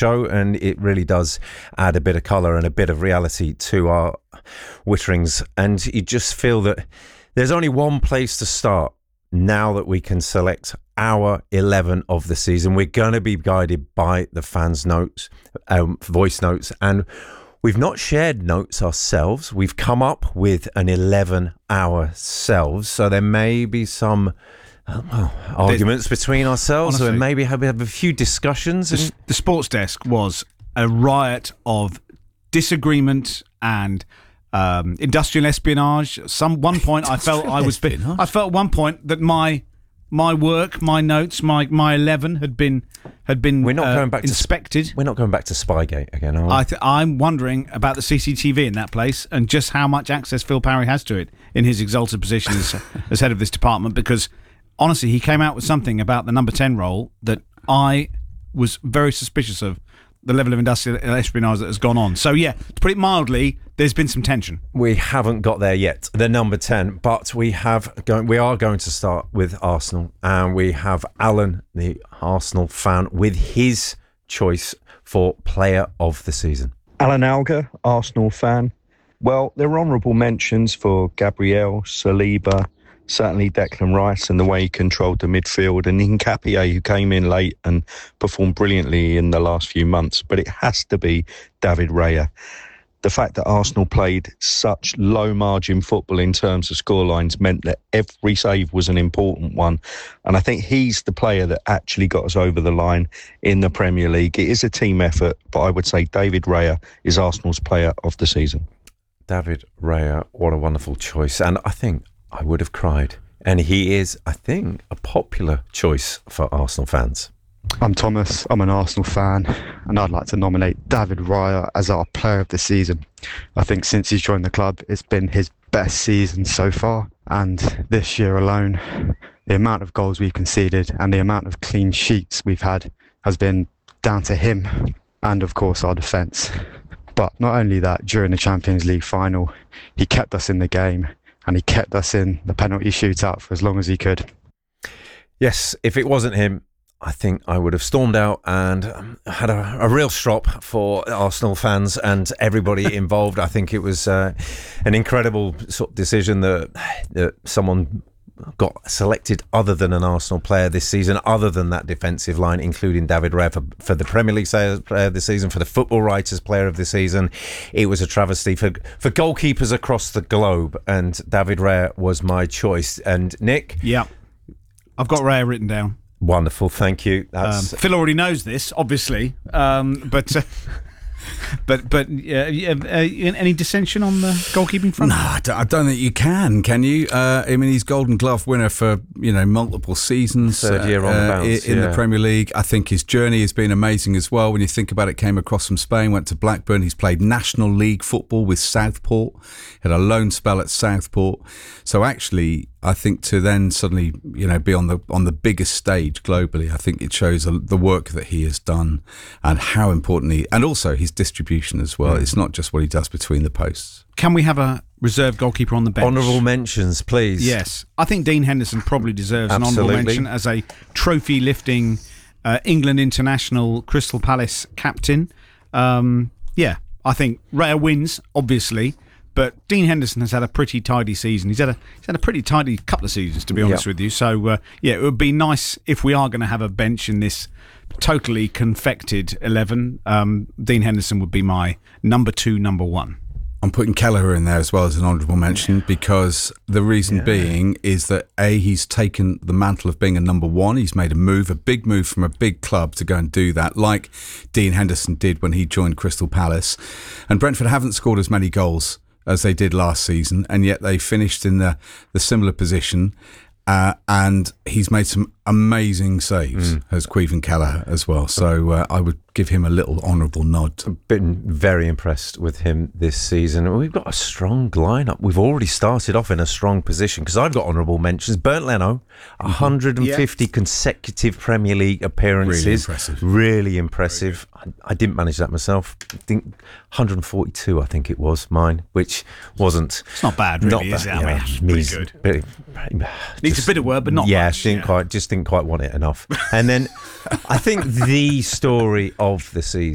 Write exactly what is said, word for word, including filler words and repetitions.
show, and it really does add a bit of colour and a bit of reality to our Witterings. And you just feel that there's only one place to start now that we can select our eleven of the season. We're going to be guided by the fans' notes, um, voice notes, and we've not shared notes ourselves. We've come up with an eleven ourselves, so there may be some uh, well, arguments There's, between ourselves, honestly, or maybe have, have a few discussions. The, and the sports desk was a riot of disagreement and um, industrial espionage. Some one point, I felt I was. Espionage. I felt at one point that my my work, my notes, my my eleven had been. Had been we're not uh, going back inspected. To, we're not going back to Spygate again, are we? I th- I'm wondering about the C C T V in that place and just how much access Phil Parry has to it in his exalted position as, as head of this department, because honestly, he came out with something about the number ten role that I was very suspicious of, the level of industrial espionage that has gone on. So yeah, to put it mildly, there's been some tension. We haven't got there yet, the number ten, but we have going. We are going to start with Arsenal, and we have Alan, the Arsenal fan, with his choice for player of the season. Alan Alger, Arsenal fan. Well, there are honourable mentions for Gabriel, Saliba, certainly Declan Rice and the way he controlled the midfield, and Nketiah, who came in late and performed brilliantly in the last few months. But it has to be David Raya. The fact that Arsenal played such low-margin football in terms of scorelines meant that every save was an important one. And I think he's the player that actually got us over the line in the Premier League. It is a team effort, but I would say David Raya is Arsenal's player of the season. David Raya, what a wonderful choice. And I think I would have cried. And he is, I think, a popular choice for Arsenal fans. I'm Thomas, I'm an Arsenal fan, and I'd like to nominate David Raya as our player of the season. I think since he's joined the club, it's been his best season so far, and this year alone, the amount of goals we've conceded and the amount of clean sheets we've had has been down to him and, of course, our defence. But not only that, during the Champions League final, he kept us in the game, and he kept us in the penalty shootout for as long as he could. Yes, if it wasn't him, I think I would have stormed out and had a, a real strop for Arsenal fans and everybody involved. I think it was uh, an incredible sort of decision that, that someone got selected other than an Arsenal player this season, other than that defensive line, including David Raya for, for the Premier League player of the season, for the Football Writers player of the season. It was a travesty for, for goalkeepers across the globe, and David Raya was my choice. And Nick? Yeah, I've got Raya written down. Wonderful, thank you. That's... Um, Phil already knows this, obviously, um, but uh, but but uh, uh, any dissension on the goalkeeping front? No, I don't, I don't think you can. Can you? Uh, I mean, he's Golden Glove winner for you know multiple seasons. Third year on the bounce, in yeah. the Premier League. I think his journey has been amazing as well. When you think about it, came across from Spain, went to Blackburn. He's played National League football with Southport. Had a loan spell at Southport. So actually, I think to then suddenly, you know, be on the on the biggest stage globally, I think it shows the work that he has done and how important he, and also his distribution as well. Mm. It's not just what he does between the posts. Can we have a reserve goalkeeper on the bench? Honourable mentions, please. Yes. I think Dean Henderson probably deserves Absolutely. an honourable mention as a trophy-lifting uh, England international Crystal Palace captain. Um, yeah, I think Raya wins, obviously. But Dean Henderson has had a pretty tidy season. He's had a he's had a pretty tidy couple of seasons, to be honest yep. with you. So, uh, yeah, it would be nice if we are going to have a bench in this totally confected eleven. Um, Dean Henderson would be my number two, number one. I'm putting Kelleher in there as well as an honourable mention yeah. because the reason yeah. being is that, A, he's taken the mantle of being a number one. He's made a move, a big move from a big club to go and do that, like Dean Henderson did when he joined Crystal Palace. And Brentford haven't scored as many goals as they did last season, and yet they finished in the, the similar position. Uh, and he's made some amazing saves, mm. as Caoimhin Kelleher as well. So uh, I would give him a little honourable nod. I've been very impressed with him this season. We've got a strong lineup. We've already started off in a strong position because I've got honourable mentions. Bernd Leno, mm-hmm. one hundred fifty yeah. consecutive Premier League appearances. Really impressive. Really impressive. I, I didn't manage that myself. I think one hundred forty-two, I think it was mine, which wasn't... It's not bad, really, not is bad, it? Yeah, I mean, pretty good. Pretty, Needs just, a bit of work, but not yeah, much. Didn't Yeah, quite, just didn't quite want it enough. And then I think the story of the season